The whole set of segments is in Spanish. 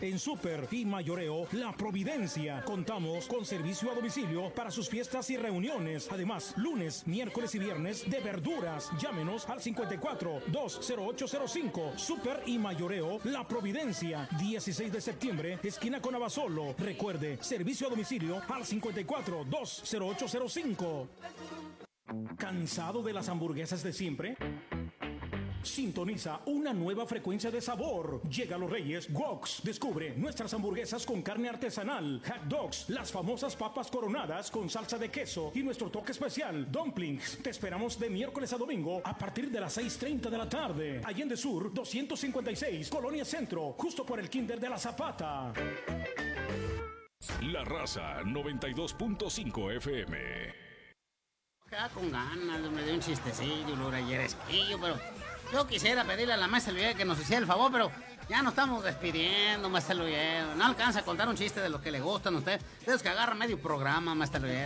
En Super y Mayoreo La Providencia. Contamos con servicio a domicilio para sus fiestas y reuniones. Además, lunes, miércoles y viernes de verduras. Llámenos al 54-20805. Super y Mayoreo La Providencia. 16 de septiembre, esquina con Abasolo. Recuerde, servicio a domicilio al 54-20805. ¿Cansado de las hamburguesas de siempre? Sintoniza una nueva frecuencia de sabor. Llega a Los Reyes Woks. Descubre nuestras hamburguesas con carne artesanal, hot dogs, las famosas papas coronadas con salsa de queso y nuestro toque especial, dumplings. Te esperamos de miércoles a domingo a partir de las 6:30 de la tarde. Allende Sur 256, Colonia Centro, justo por el Kinder de la Zapata. La Raza 92.5 FM. Queda con ganas, me dio un chistecillo, un ayeresquillo, pero yo quisiera pedirle a la maestra Luyer que nos hiciera el favor, pero ya nos estamos despidiendo, maestra Luyer. No alcanza a contar un chiste de los que le gustan a usted. De los que agarra medio programa, maestra Luyer.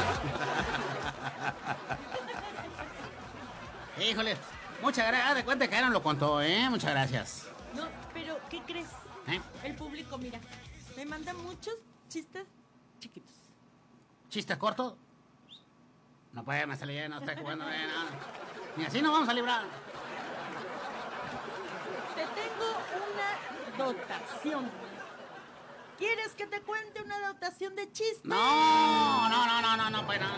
Híjole, muchas gracias. De cuenta que Aaron lo contó, Muchas gracias. No, pero ¿qué crees? El público, mira, me manda muchos chistes chiquitos. ¿Chiste corto? No puede, maestra Luyer, no está jugando bien, no. Ni así nos vamos a librar. Te tengo una dotación. ¿Quieres que te cuente una dotación de chistes? No, pues no.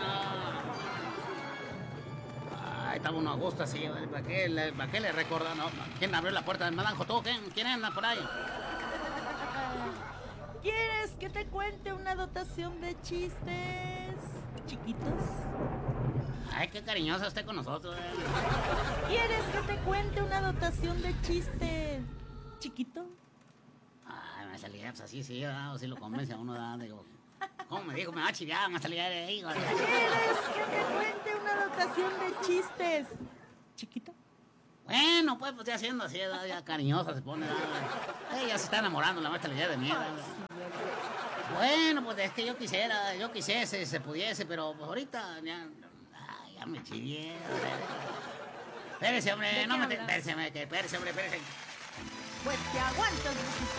Ay, estaba uno a gusto así, ¿para qué le recuerda? No, ¿quién abrió la puerta del Madanjo? ¿Tú? ¿Quién anda por ahí? ¿Quieres que te cuente una dotación de chistes chiquitos? Ay, qué cariñosa esté con nosotros. ¿Quieres que te cuente una dotación de chiste chiquito? Ay, me salía, pues así sí, o si lo convence a uno, digo, ¿cómo me dijo? Me va a chiviar, me salía de ahí. ¿Quieres que te cuente una dotación de chistes chiquito? Bueno, pues ya siendo así, ya cariñosa se pone. Ella se está enamorando, la maestra de mí. Bueno, pues es que yo quisiese, se pudiese, pero pues ahorita ya me chivié. Espérese, hombre, no me... Espérese, hombre, espérese. Pues te aguantas,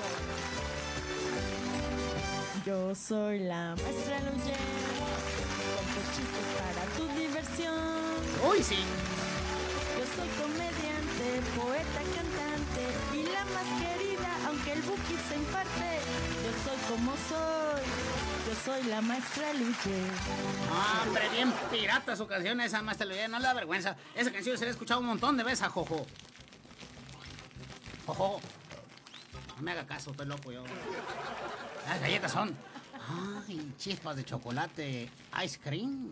muchito. Yo soy la maestra Luyer. Cuento chistes para tu diversión. ¡Uy, sí! Yo soy comediante, poeta, cantante y la más querida, aunque el Buki se infarte. Yo soy como soy. Yo soy la maestra Luyer. Hombre, bien pirata su canción esa, maestra Luyer, no le da vergüenza. Esa canción se la he escuchado un montón de veces a Jojo. Jojo. No me haga caso, estoy loco yo. Las galletas son... Ay, chispas de chocolate. Ice cream.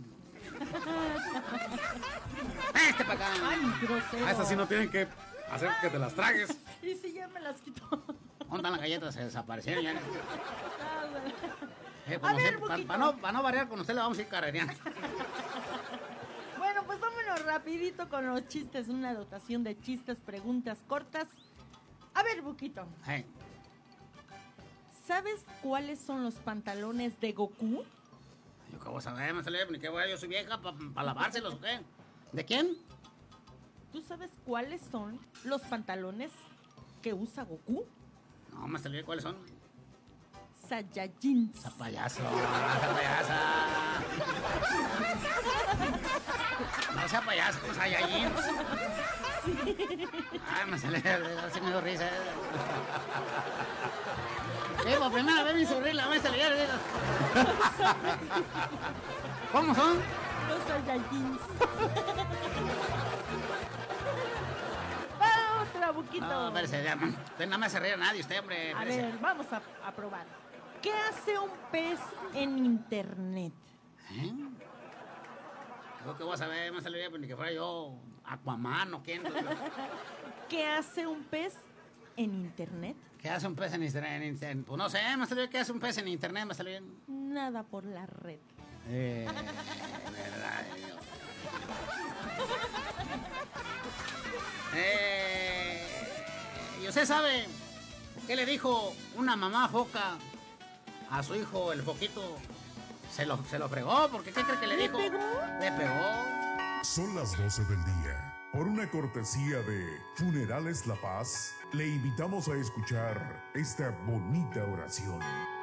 Para acá. Ay, grosero. A esas sí no tienen que hacer que te las tragues. Y si ya me las quitó. ¿Dónde están las galletas? Se desaparecieron ya. A ver, Para no variar con usted le vamos a ir carrereando. Bueno, pues vámonos rapidito con los chistes. Una dotación de chistes, preguntas cortas. A ver, Buquito. Hey. ¿Sabes cuáles son los pantalones de Goku? Yo qué voy a saber, ni qué voy a... Yo soy vieja para lavárselos o qué. ¿De quién? ¿Tú sabes cuáles son los pantalones que usa Goku? No, más te ¿cuáles son? Saiyajins. Esa payaso, esa payasa. No sea payaso, con Saiyajins. Sí. Ay, me sale, así me dio risa. Sí, por primera vez me hizo reír la maestra Luyer. ¿Cómo son? Los Saiyajins. Va otra, Buquito. No, espérese, ya. Usted no me hace reír a nadie, usted, hombre. A Espérese. ver, vamos a probar. ¿Qué hace un pez en internet? Creo que voy a saber, maestra Luyer, pero ni que fuera yo Aquaman o quién. ¿Qué hace un pez en internet? ¿Qué hace un pez en internet? Pues no sé, maestra Luyer, ¿qué hace un pez en internet, maestra Luyer? Nada por la red. Verdad, ¿y usted sabe qué le dijo una mamá foca a su hijo, el foquito? Se lo fregó, porque ¿qué cree que le dijo? ¿Le pegó? Le pegó. Son las 12 del día, Por una cortesía de Funerales La Paz, le invitamos a escuchar esta bonita oración.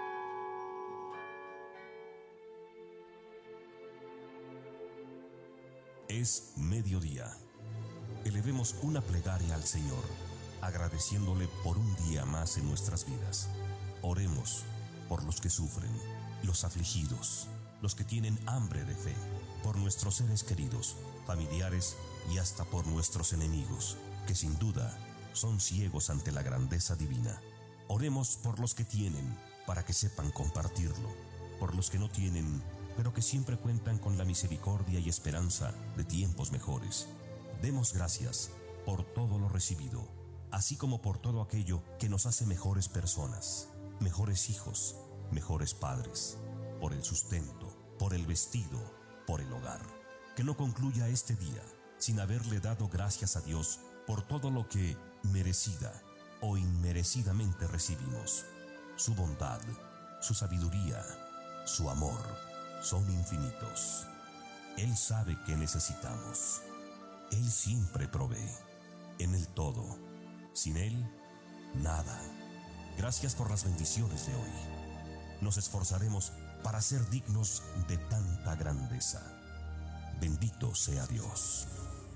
Es mediodía. Elevemos una plegaria al Señor, agradeciéndole por un día más en nuestras vidas. Oremos por los que sufren, los afligidos, los que tienen hambre de fe, por nuestros seres queridos, familiares y hasta por nuestros enemigos, que sin duda son ciegos ante la grandeza divina. Oremos por los que tienen, para que sepan compartirlo, por los que no tienen, pero que siempre cuentan con la misericordia y esperanza de tiempos mejores. Demos gracias por todo lo recibido, así como por todo aquello que nos hace mejores personas, mejores hijos, mejores padres, por el sustento, por el vestido, por el hogar. Que no concluya este día sin haberle dado gracias a Dios por todo lo que merecida o inmerecidamente recibimos. Su bondad, su sabiduría, su amor son infinitos. Él sabe que necesitamos. Él siempre provee, en el todo. Sin Él, nada. Gracias por las bendiciones de hoy. Nos esforzaremos para ser dignos de tanta grandeza. Bendito sea Dios.